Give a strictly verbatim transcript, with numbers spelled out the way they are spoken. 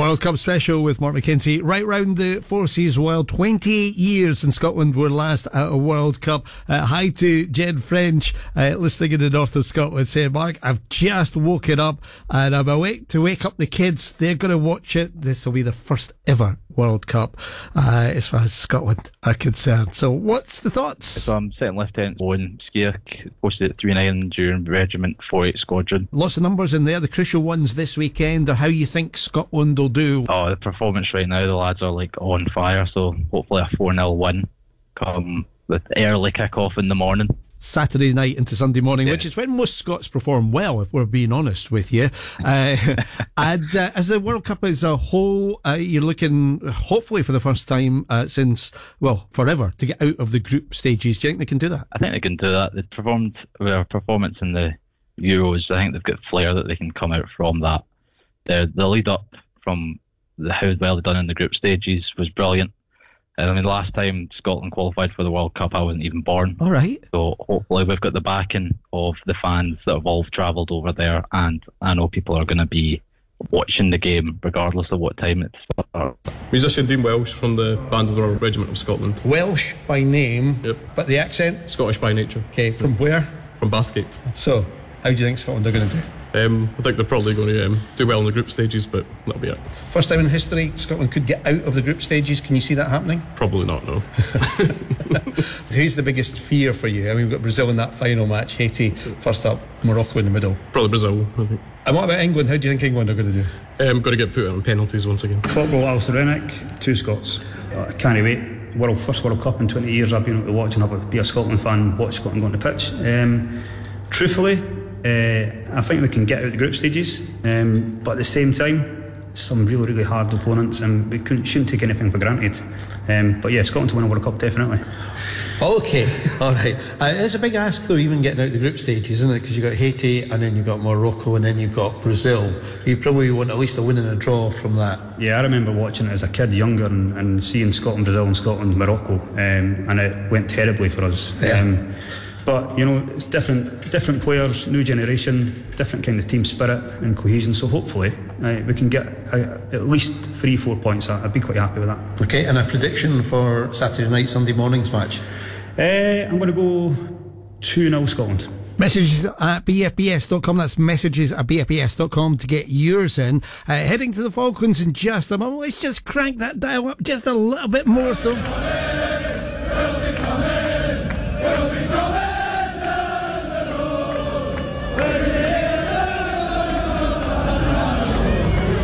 World Cup special with Mark McKenzie. Right round the four seas world. twenty-eight years since Scotland were last at a World Cup. Uh, hi to Jen French, uh, listening in the north of Scotland, saying, Mark, I've just woken up and I'm awake to wake up the kids. They're going to watch it. This will be the first ever World Cup uh, as far as Scotland are concerned. So what's the thoughts? So I'm Second Lieutenant Owen Skiak, posted at three nine Enduring Regiment forty-eight Squadron. Lots of numbers in there. The crucial ones this weekend are how you think Scotland will do. Oh, the performance right now, the lads are like on fire, so hopefully a four nil win come with early kick-off in the morning. Saturday night into Sunday morning, yeah. which is when most Scots perform well, if we're being honest with you. Uh, and uh, as the World Cup as a whole, uh, you're looking, hopefully for the first time uh, since, well, forever, to get out of the group stages. Do you think they can do that? I think they can do that. They performed their performance in the Euros. I think they've got flair that they can come out from that. The, the lead up from the, how well they've done in the group stages was brilliant. I mean, last time Scotland qualified for the World Cup, I wasn't even born. All right. So hopefully we've got the backing of the fans that have all travelled over there, and I know people are going to be watching the game regardless of what time it starts. Musician Dean Welsh from the Band of the Royal Regiment of Scotland. Welsh by name, yep. But the accent? Scottish by nature. Okay, from where? From Bathgate. So, how do you think Scotland are going to do? Um, I think they're probably going to um, do well in the group stages, but that'll be it. First time in history Scotland could get out of the group stages. Can you see that happening? Probably not, no. Who's the biggest fear for you? I mean, we've got Brazil in that final match, Haiti first up, Morocco in the middle. Probably Brazil, I think. And what about England? How do you think England are going to do? Um, got to get put on penalties once again. Football, Alistair Rennick, two Scots. Uh, I can't wait. World First World Cup in twenty years I've been able to watch and have a, be a Scotland fan, watch Scotland go on the pitch. Um, truthfully, uh, I think we can get out of the group stages, um, but at the same time, some really, really hard opponents, and we couldn't, shouldn't take anything for granted. Um, but yeah, Scotland to win a World Cup, definitely. Okay, all right. Uh, it's a big ask, though, even getting out of the group stage, isn't it? Because you've got Haiti, and then you've got Morocco, and then you've got Brazil. You probably want at least a win and a draw from that. Yeah, I remember watching it as a kid, younger, and, and seeing Scotland, Brazil, and Scotland, Morocco, um, and it went terribly for us. Yeah. Um, but you know, it's different, different players, new generation, different kind of team spirit and cohesion. So hopefully, uh, we can get uh, at least three, four points. I'd be quite happy with that. Okay, and a prediction for Saturday night, Sunday morning's match? Uh, I'm going to go two nil Scotland. Messages at b f b s dot com. That's messages at b f b s dot com to get yours in. Uh, heading to the Falklands in just a moment. Let's just crank that dial up just a little bit more, though.